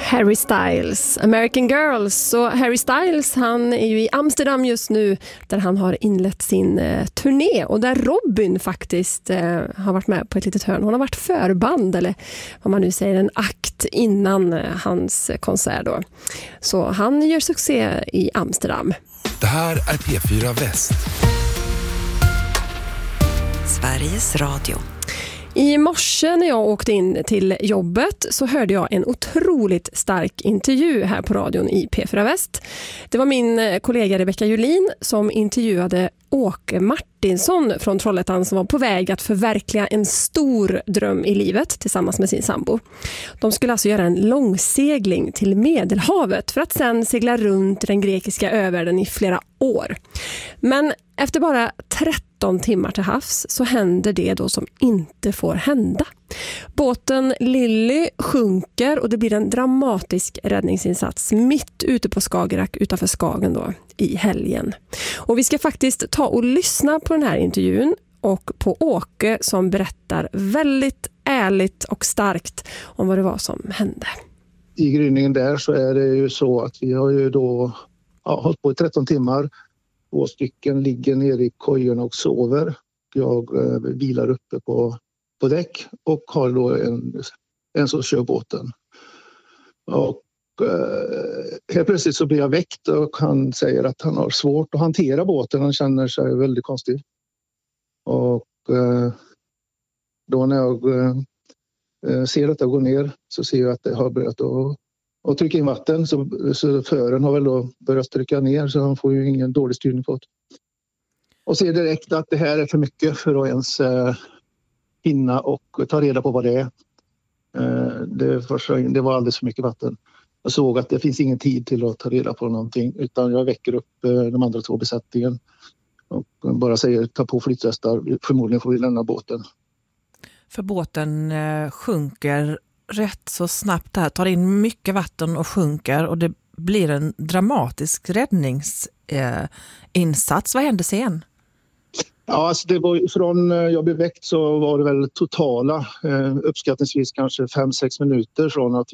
Harry Styles, American Girls. Och Harry Styles, han är ju i Amsterdam just nu där han har inlett sin turné och där Robyn faktiskt har varit med på ett litet hörn. Hon har varit förband eller vad man nu säger, en akt innan hans konsert då. Så han gör succé i Amsterdam. Det här är P4 Väst. Sveriges Radio. I morse när jag åkte in till jobbet så hörde jag en otroligt stark intervju här på radion i P4 Väst. Det var min kollega Rebecca Julin som intervjuade Åke Martinsson från Trollhättan som var på väg att förverkliga en stor dröm i livet tillsammans med sin sambo. De skulle alltså göra en långsegling till Medelhavet för att sen segla runt den grekiska övärlden i flera år. Men efter bara 13 timmar till havs så händer det då som inte får hända. Båten Lilly sjunker och det blir en dramatisk räddningsinsats mitt ute på Skagerrak utanför Skagen då i helgen. Och vi ska faktiskt ta och lyssna på den här intervjun och på Åke som berättar väldigt ärligt och starkt om vad det var som hände. I gryningen där så är det ju så att vi har ju då hållit på i 13 timmar. 2 stycken ligger nere i kojorna och sover. Jag vilar uppe på däck och har då en som kör båten. Och helt plötsligt så blir jag väckt och han säger att han har svårt att hantera båten. Han känner sig väldigt konstig. Och då när jag ser att det går ner så ser jag att det har börjat att trycka in vatten. Så fören har väl då börjat trycka ner så han får ju ingen dålig styrning på det. Och ser direkt att det här är för mycket för att ens hinna och ta reda på vad det är. Det var alldeles för mycket vatten. Jag såg att det finns ingen tid till att ta reda på någonting utan jag väcker upp de andra 2 besättningen och bara säger ta på flytvästar, förmodligen får vi lämna båten. För båten sjunker rätt så snabbt här, tar in mycket vatten och sjunker och det blir en dramatisk räddningsinsats. Vad hände sen? Ja, alltså det var från jag blev väckt så var det väl totala uppskattningsvis kanske 5-6 minuter från att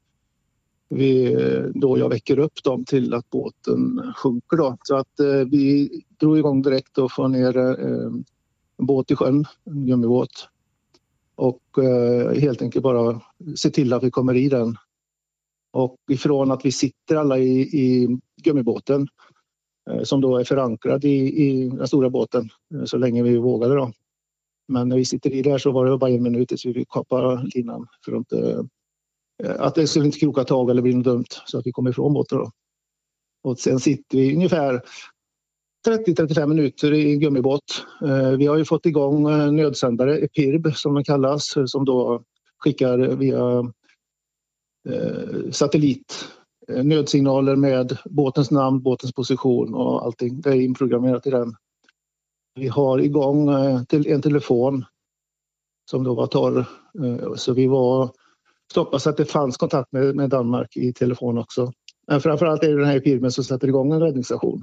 då jag väcker upp dem till att båten sjunker då. Så att vi drog igång direkt och får ner en båt i sjön, en gummibåt. Och helt enkelt bara se till att vi kommer i den. Och ifrån att vi sitter alla i gummibåten som då är förankrad i den stora båten så länge vi vågade då. Men när vi sitter i där så var det bara 1 minut tills vi fick kappa linan för att det skulle inte kroka tag eller bli något dumt så att vi kommer ifrån båten då. Och sen sitter vi ungefär 30-35 minuter i gummibåt. Vi har ju fått igång nödsändare, PIRB som den kallas, som då skickar via satellit nödsignaler med båtens namn, båtens position och allting. Det är inprogrammerat i den. Vi har igång till en telefon som då var torr. Så vi stoppade så att det fanns kontakt med Danmark i telefon också. Men framförallt är det den här PIRBen som sätter igång en räddningsstation.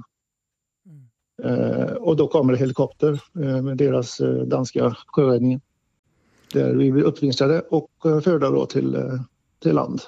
Och då kommer det helikopter med deras danska sjöräddningen. Där vi blir uppvinstrade och förda då till land.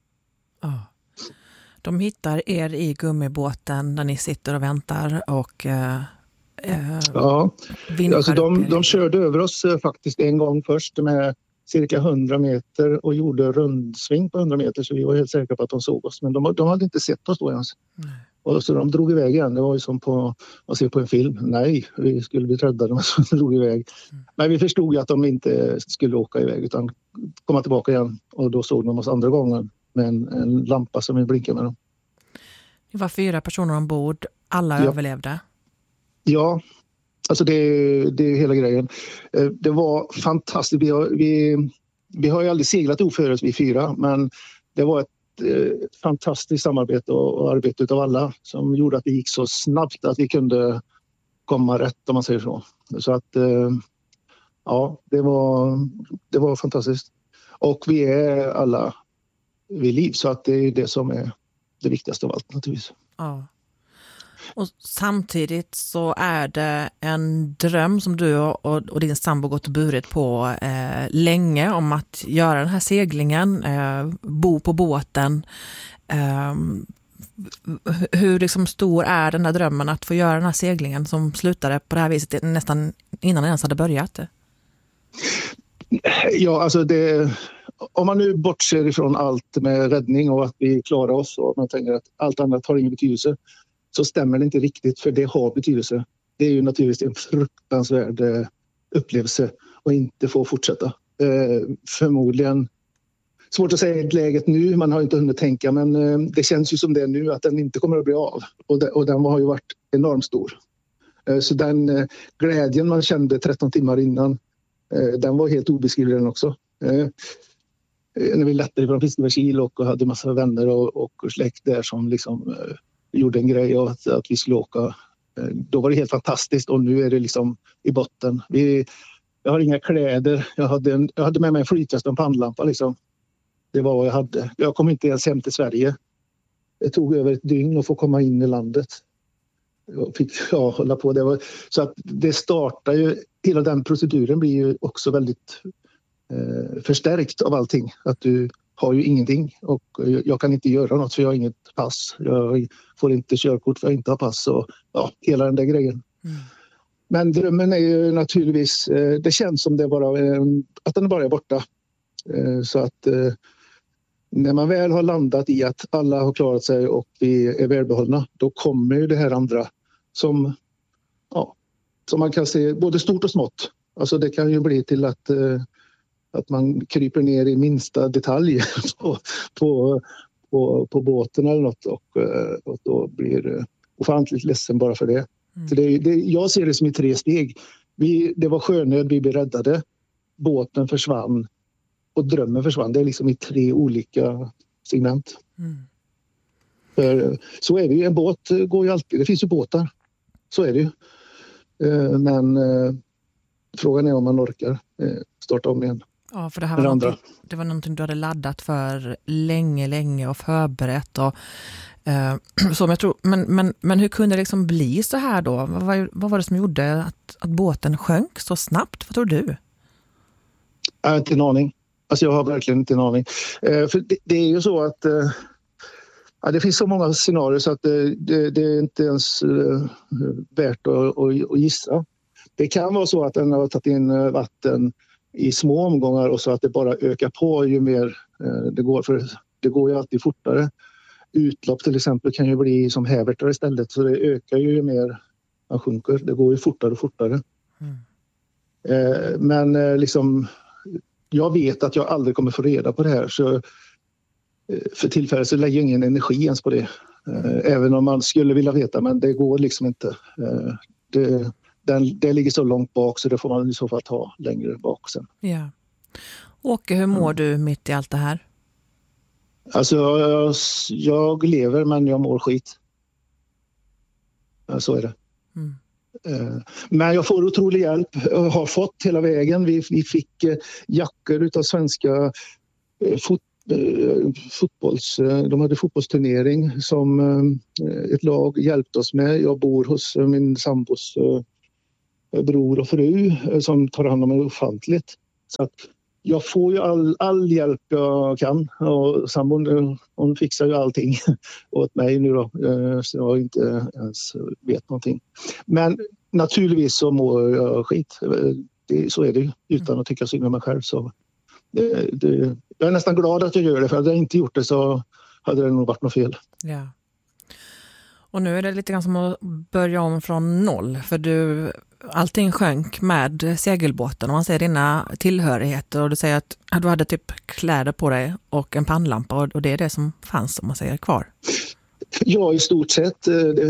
De hittar er i gummibåten när ni sitter och väntar och ja, alltså de körde över oss faktiskt en gång först med cirka 100 meter och gjorde rundsving på 100 meter så vi var helt säkra på att de såg oss. Men de hade inte sett oss då ens. Och så de drog iväg igen. Det var ju som att se på en film. Nej, vi skulle bli räddade men så drog iväg. Men vi förstod ju att de inte skulle åka iväg utan komma tillbaka igen. Och då såg de oss andra gången med en lampa som vi blinkade med dem. Det var 4 personer ombord. Alla överlevde. Ja, alltså det är hela grejen. Det var fantastiskt. Vi har ju aldrig seglat oförut vi 4 men det var ett fantastiskt samarbete och arbete utav alla som gjorde att det gick så snabbt att vi kunde komma rätt om man säger så. Så att ja, det var fantastiskt. Och vi är alla vid liv så att det är det som är det viktigaste av allt naturligtvis. Ja. Och samtidigt så är det en dröm som du och din sambo gått och burit på länge om att göra den här seglingen, bo på båten. Hur liksom stor är den här drömmen att få göra den här seglingen som slutade på det här viset nästan innan den ens hade börjat? Ja, alltså om man nu bortser ifrån allt med räddning och att vi klarar oss och man tänker att allt annat har ingen betydelse, så stämmer det inte riktigt, för det har betydelse. Det är ju naturligtvis en fruktansvärd upplevelse att inte få fortsätta. Förmodligen svårt att säga i läget nu, man har inte hunnit tänka, men det känns ju som det nu att den inte kommer att bli av. Och den har ju varit enormt stor. Så den glädjen man kände 13 timmar innan, den var helt obeskrivlig den också. När vi lättade från Fiskebäckskil och hade massa vänner och släkt där som liksom gjorde en grej och att vi skulle åka. Då var det helt fantastiskt och nu är det liksom i botten. Jag har inga kläder, jag hade med mig en flytväst och en pannlampa liksom. Det var vad jag hade. Jag kom inte ens hem till Sverige. Det tog över ett dygn att få komma in i landet. Jag fick hålla på. Så att det startar ju, hela den proceduren blir ju också väldigt förstärkt av allting. Att du har ju ingenting och jag kan inte göra något för jag har inget pass. Jag får inte körkort för jag inte har pass och hela den där grejen. Mm. Men drömmen är ju naturligtvis, det känns som det bara att den bara är borta. Så att när man väl har landat i att alla har klarat sig och vi är välbehållna, då kommer ju det här andra som man kan se både stort och smått. Alltså det kan ju bli till att man kryper ner i minsta detalj på båten eller något och då blir ofantligt ledsen bara för det. Mm. För jag ser det som i 3 steg. Det var sjönöd, vi blev räddade, båten försvann och drömmen försvann. Det är liksom i 3 olika segment. Mm. För så är det ju. En båt går ju alltid. Det finns ju båtar. Så är det ju. Men frågan är om man orkar starta om igen. Ja, för det var någonting du hade laddat för länge och förberett. Och, som jag tror, men hur kunde det liksom bli så här då? Vad var det som gjorde att båten sjönk så snabbt? Vad tror du? Jag har inte en aning. Alltså jag har verkligen inte en aning. För det är ju så att det finns så många scenarier så att det är inte ens värt att gissa. Det kan vara så att den har tagit in vatten i små omgångar och så att det bara ökar på ju mer det går. För det går ju alltid fortare. Utlopp till exempel kan ju bli som hävertar istället, så det ökar ju mer man sjunker. Det går ju fortare och fortare. Mm. Men liksom jag vet att jag aldrig kommer få reda på det här, så för tillfället så lägger jag ingen energi ens på det. Även om man skulle vilja veta, men det går liksom inte. Det ligger så långt bak så det får man i så fall ta längre bak sen. Ja. Åke, hur mår du mitt i allt det här? Alltså jag lever men jag mår skit. Så är det. Mm. Men jag får otrolig hjälp. Jag har fått hela vägen. Vi fick jackor utav svenska de hade fotbollsturnering som ett lag hjälpte oss med. Jag bor hos min sambos bror och fru som tar hand om mig ofantligt. Så att jag får ju all hjälp jag kan och sambon hon fixar ju allting åt mig nu då, så jag inte ens vet någonting. Men naturligtvis så mår jag skit. Så är det ju, utan att tycka synd om mig själv. Så jag är nästan glad att jag gör det, för hade jag inte gjort det så hade det nog varit något fel. Ja. Och nu är det lite grann som att börja om från noll, för allting sjönk med segelbåten och man ser dina tillhörigheter och du säger att du hade typ kläder på dig och en pannlampa och det är det som fanns, om man säger, kvar. Ja, i stort sett.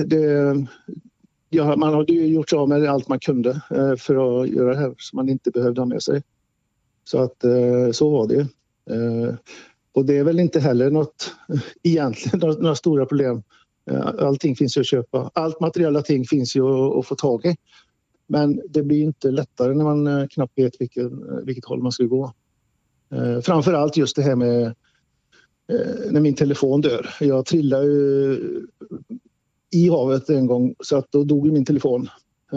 Man hade ju gjort av med allt man kunde för att göra det här som man inte behövde ha med sig. Så att så var det. Och det är väl inte heller några stora problem. Allting finns ju att köpa. Allt materiella ting finns ju att få tag i. Men det blir inte lättare när man knappt vet vilket håll man ska gå. Framförallt just det här med när min telefon dör. Jag trillar ju i havet en gång, så att då dog min telefon.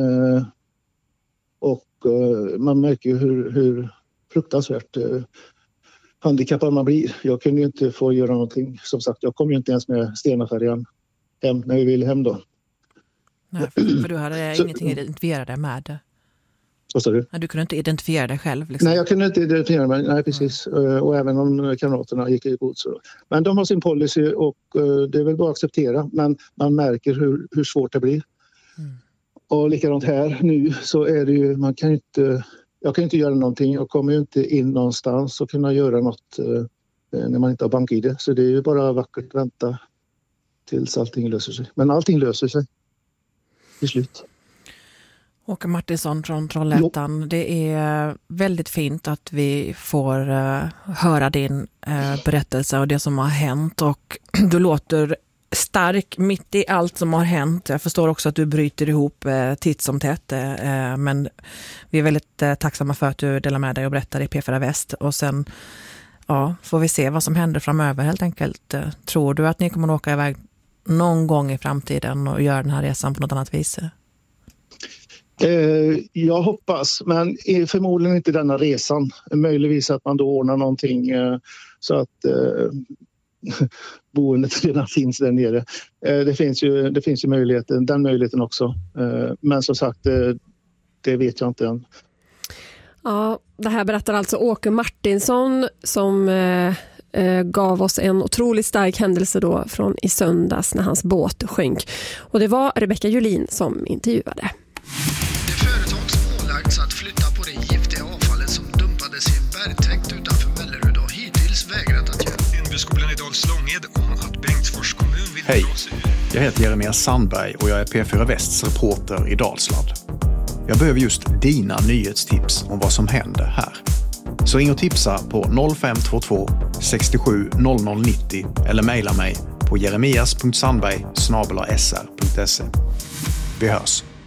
Och man märker hur fruktansvärt handikappad man blir. Jag kunde ju inte få göra någonting. Som sagt, jag kom ju inte ens med Stenafärjan hem när vi ville hem då. Nej, för du hade ingenting att identifiera dig med. Vad sa du? Du kunde inte identifiera dig själv? Liksom. Nej, jag kunde inte identifiera mig. Nej, precis. Och även om kamraterna gick i god. Så. Men de har sin policy och det är väl bara att acceptera. Men man märker hur svårt det blir. Och likadant här nu så är det ju, jag kan inte göra någonting. Jag kommer ju inte in någonstans och kunna göra något när man inte har bank-ID. Så det är ju bara vackert vänta tills allting löser sig. Men allting löser sig till slut. Åke Martinsson från Trollhättan, det är väldigt fint att vi får höra din berättelse och det som har hänt, och du låter stark mitt i allt som har hänt. Jag förstår också att du bryter ihop titt som tätt, men vi är väldigt tacksamma för att du delar med dig och berättar i P4 Väst, och sen får vi se vad som händer framöver helt enkelt. Tror du att ni kommer att åka iväg någon gång i framtiden och göra den här resan på något annat vis? Jag hoppas, men förmodligen inte denna resan. Möjligtvis att man då ordnar någonting så att boendet redan finns där nere. Det finns ju den möjligheten också. Men som sagt, det vet jag inte än. Ja, det här berättar alltså Åke Martinsson som gav oss en otroligt stark händelse då från i söndags när hans båt sjönk. Och det var Rebecka Julin som intervjuade. Företag som ålagts att flytta på det giftiga avfallet som dumpades i en bergtäkt utanför Mellerud har hittills vägrat att göra. Inbyskolan i Dagslånged om att Bengtsfors kommun vill Hej, dra sig ur. jag heter Jeremias Sandberg och jag är P4 Västs reporter i Dalsland. Jag behöver just dina nyhetstips om vad som händer här. Så ring och tipsa på 0522 67 00 90 eller mejla mig på jeremias.sandberg@sr.se. Vi hörs.